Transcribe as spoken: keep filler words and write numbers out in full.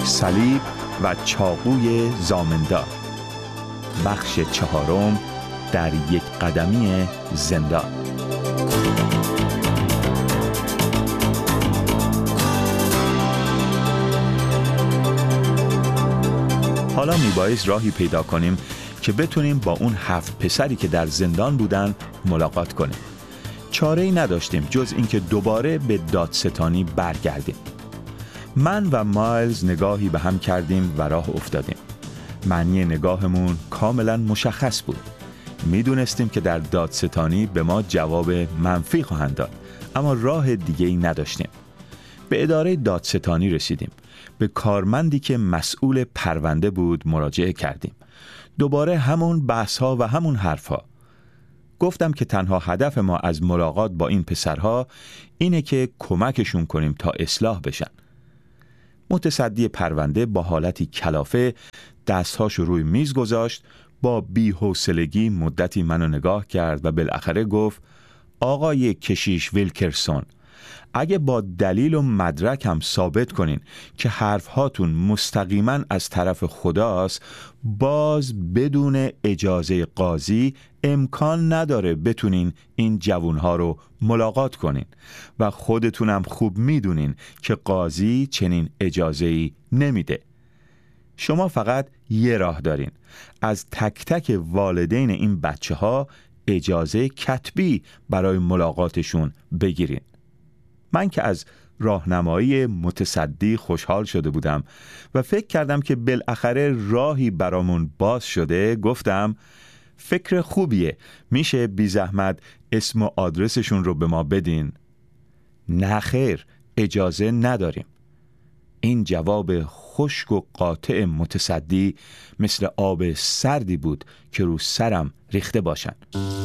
صلیب و چاقوی زامندار. بخش چهارم، در یک قدمی زندان. حالا میبایست راهی پیدا کنیم که بتونیم با اون هفت پسری که در زندان بودن ملاقات کنیم. چاره‌ای نداشتیم جز اینکه دوباره به دادستانی برگردیم. من و مایلز نگاهی به هم کردیم و راه افتادیم. معنی نگاهمون کاملا مشخص بود. میدونستیم که در دادستانی به ما جواب منفی خواهند داد، اما راه دیگه‌ای نداشتیم. به اداره دادستانی رسیدیم. به کارمندی که مسئول پرونده بود مراجعه کردیم. دوباره همون بحث‌ها و همون حرف‌ها. گفتم که تنها هدف ما از ملاقات با این پسرها اینه که کمکشون کنیم تا اصلاح بشن. متصدی پرونده با حالتی کلافه دستهاشو روی میز گذاشت، با بی‌حوصلگی مدتی منو نگاه کرد و بالاخره گفت: آقای کشیش ویلکرسون، اگه با دلیل و مدرک هم ثابت کنین که حرفهاتون مستقیما از طرف خداست، باز بدون اجازه قاضی امکان نداره بتونین این جوانها رو ملاقات کنین و خودتونم خوب میدونین که قاضی چنین اجازه‌ای نمیده. شما فقط یه راه دارین: از تک تک والدین این بچه ها اجازه کتبی برای ملاقاتشون بگیرین. من که از راهنمایی متصدی خوشحال شده بودم و فکر کردم که بالاخره راهی برامون باز شده، گفتم: فکر خوبیه، میشه بی زحمت اسم و آدرسشون رو به ما بدین؟ نه خیر، اجازه نداریم. این جواب خشک و قاطع متصدی مثل آب سردی بود که رو سرم ریخته باشن.